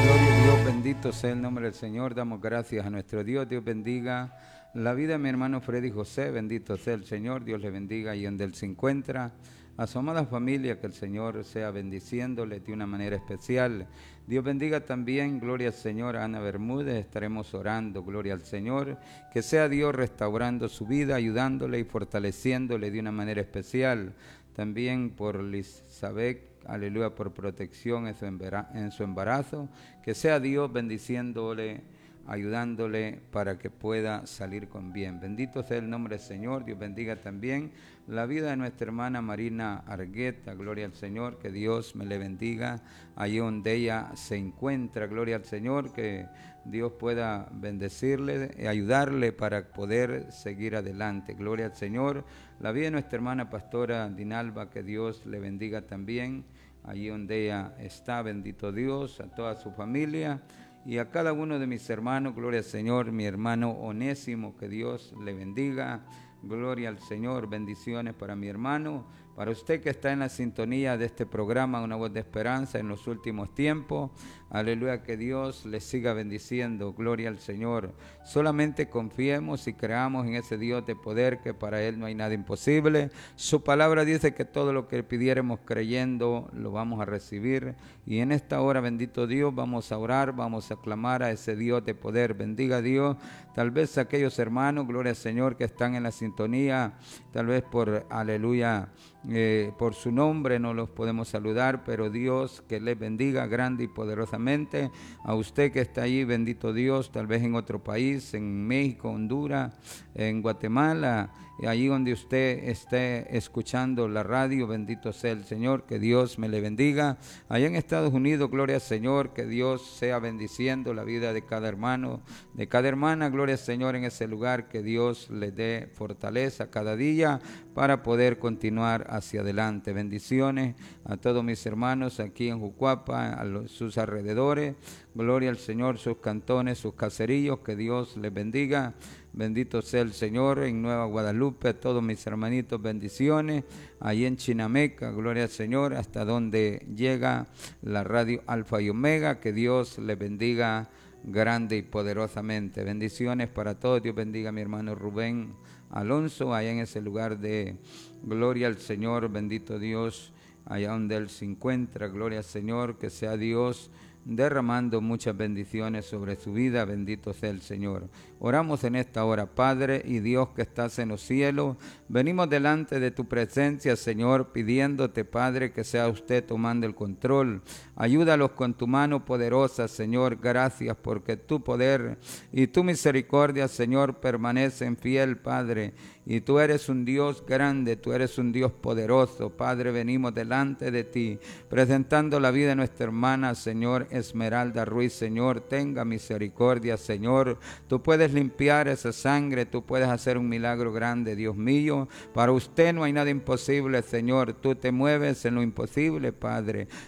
Gloria a Dios, bendito sea el nombre del Señor. Damos gracias a nuestro Dios. Dios bendiga la vida de mi hermano Freddy José. Bendito sea el Señor. Dios le bendiga ahí donde él se encuentra. A su amada familia, que el Señor sea bendiciéndole de una manera especial. Dios bendiga también, gloria al Señor, a Ana Bermúdez. Estaremos orando, gloria al Señor. Que sea Dios restaurando su vida, ayudándole y fortaleciéndole de una manera especial. También por Elizabeth, aleluya, por protección en su embarazo. Que sea Dios bendiciéndole, ayudándole para que pueda salir con bien. Bendito sea el nombre del Señor. Dios bendiga también la vida de nuestra hermana Marina Argueta. Gloria al Señor, que Dios me le bendiga allí donde ella se encuentra. Gloria al Señor, que Dios pueda bendecirle, ayudarle para poder seguir adelante. Gloria al Señor. La vida de nuestra hermana pastora Dinalba, que Dios le bendiga también allí donde ella está. Bendito Dios, a toda su familia y a cada uno de mis hermanos. Gloria al Señor. Mi hermano Onésimo, que Dios le bendiga. Gloria al Señor. Bendiciones para mi hermano, para usted que está en la sintonía de este programa Una Voz de Esperanza en los últimos tiempos. Aleluya, que Dios le siga bendiciendo. Gloria al Señor. Solamente confiemos y creamos en ese Dios de poder, que para Él no hay nada imposible. Su palabra dice que todo lo que pidiéramos creyendo lo vamos a recibir. Y en esta hora, bendito Dios, vamos a orar, vamos a clamar a ese Dios de poder. Bendiga a Dios. Tal vez aquellos hermanos, gloria al Señor, que están en la sintonía, tal vez por, aleluya, por su nombre no los podemos saludar, pero Dios que les bendiga grande y poderosamente. A usted que está allí, bendito Dios, tal vez en otro país, en México, Honduras, en Guatemala, allí donde usted esté escuchando la radio, bendito sea el Señor, que Dios me le bendiga. Allá en Estados Unidos, gloria al Señor, que Dios sea bendiciendo la vida de cada hermano, de cada hermana, gloria al Señor en ese lugar, que Dios les dé fortaleza cada día para poder continuar hacia adelante. Bendiciones a todos mis hermanos aquí en Jucuapa, sus alrededores, gloria al Señor, sus cantones, sus caserillos, que Dios les bendiga. Bendito sea el Señor en Nueva Guadalupe, a todos mis hermanitos, bendiciones. Allí en Chinameca, gloria al Señor, hasta donde llega la radio Alfa y Omega, que Dios les bendiga grande y poderosamente. Bendiciones para todos. Dios bendiga a mi hermano Rubén Alonso, allá en ese lugar de gloria al Señor, bendito Dios, allá donde Él se encuentra. Gloria al Señor, que sea Dios derramando muchas bendiciones sobre su vida. Bendito sea el Señor. Oramos en esta hora. Padre y Dios que estás en los cielos, venimos delante de tu presencia, Señor, pidiéndote, Padre, que sea usted tomando el control. Ayúdalos con tu mano poderosa, Señor. Gracias porque tu poder y tu misericordia, Señor, permanecen fiel, Padre. Y tú eres un Dios grande, tú eres un Dios poderoso. Padre, venimos delante de ti, presentando la vida de nuestra hermana, Señor, Esmeralda Ruiz. Señor, tenga misericordia, Señor. Tú puedes limpiar esa sangre, tú puedes hacer un milagro grande, Dios mío. Para usted no hay nada imposible, Señor. Tú te mueves en lo imposible, Padre.